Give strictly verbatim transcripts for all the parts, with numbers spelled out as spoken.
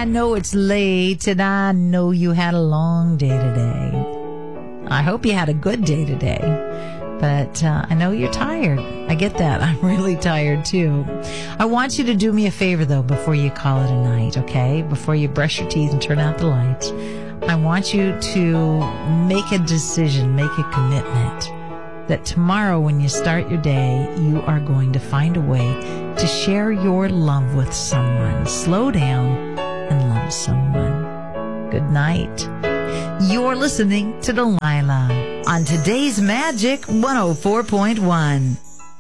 I know it's late, and I know you had a long day today. I hope you had a good day today, but uh, I know you're tired. I get that. I'm really tired, too. I want you to do me a favor, though, before you call it a night, okay? Before you brush your teeth and turn out the lights. I want you to make a decision, make a commitment that tomorrow when you start your day, you are going to find a way to share your love with someone. Slow down and love someone. Good night. You're listening to Delilah on today's Magic one oh four point one.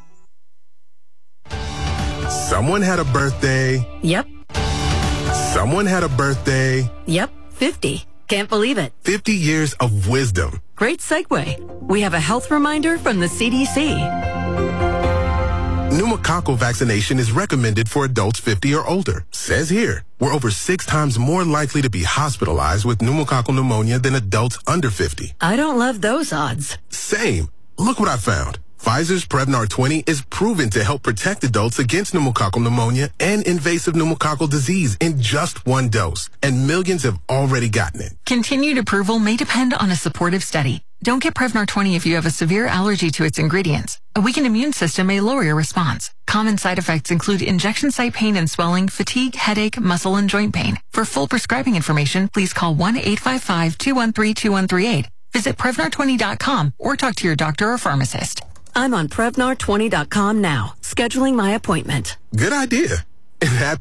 Someone had a birthday. Yep. Someone had a birthday. Yep. fifty. Can't believe it. fifty years of wisdom. Great segue. We have a health reminder from the C D C. Pneumococcal vaccination is recommended for adults fifty or older. Says here, we're over six times more likely to be hospitalized with pneumococcal pneumonia than adults under fifty. I don't love those odds. Same. Look what I found. Pfizer's Prevnar twenty is proven to help protect adults against pneumococcal pneumonia and invasive pneumococcal disease in just one dose, and millions have already gotten it. Continued approval may depend on a supportive study. Don't get Prevnar twenty if you have a severe allergy to its ingredients. A weakened immune system may lower your response. Common side effects include injection site pain and swelling, fatigue, headache, muscle, and joint pain. For full prescribing information, please call one eight five five, two one three, two one three eight. Visit Prevnar twenty dot com or talk to your doctor or pharmacist. I'm on Prevnar twenty dot com now, scheduling my appointment. Good idea. And happy